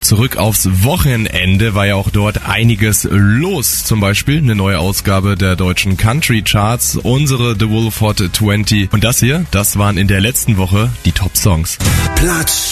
zurück aufs Wochenende, war ja auch dort einiges los. Zum Beispiel eine neue Ausgabe der deutschen Country Charts, unsere The Wolf Hot 20. Und das hier, das waren in der letzten Woche die Top-Songs. Platz